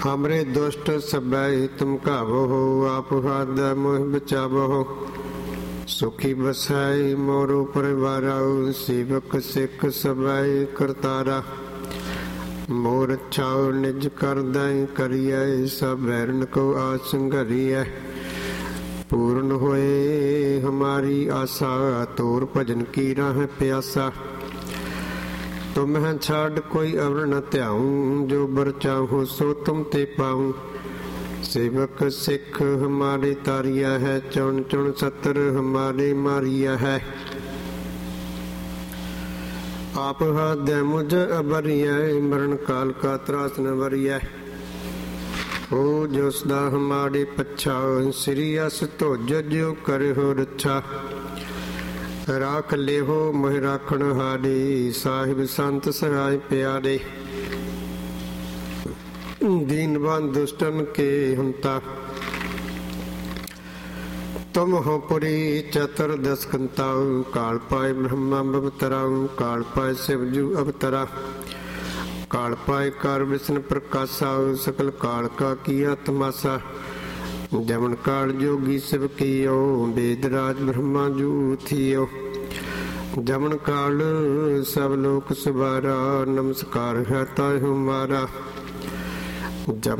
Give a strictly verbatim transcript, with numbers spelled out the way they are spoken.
हमरे दुष्ट सबै तुम काबो, आप हाथ मोह बचाबो। सुखी बसाई मोरो परिवारा, सेवक सिख सबै करतारा। मोर छाओ निज कर दाई करिए, सब बैरन को आस घरिए। पूर्ण होए हमारी आशा, तोर भजन की राह प्यासा। तुम्हें छाड़ कोई अवर न त्याऊं, जो बर चाहूं सो तुम ते पाऊं। सेवक सिख हमारे तारिया है, चुन चुन सतर हमारे मारिया है। आप हाथ मुझ अबरिया, मरण काल का त्रास न वरिया। हो जो सदा हमारे पच्छा, श्री अस तो जो करे हो रच्छा। राख ले हो मोह राखण हारे, साहिब संत सराय प्यारे। दीनवान दुष्टन के हंता, तुम हो पुरी चतुर्दश कंता। काल पाए ब्रह्मा अवतरा, काल पाए शिवजू अवतरा। काल पाए कार विष्णु प्रकाशा, सकल काल का किया तमाशा। जमन काल जोगी शिव कियो, वेदराज ब्रह्मा जू थियो। जमन काल सब लोक सवारा, नमस्कार है ताय हमारा। जब